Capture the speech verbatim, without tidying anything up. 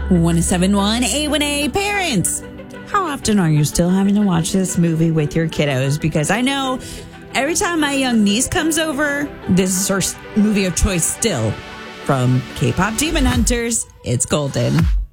one oh seven point one A one A parents. How often are you still having to watch this movie with your kiddos? Because I know every time my young niece comes over, this is her movie of choice still. From K-pop Demon Hunters, it's Golden.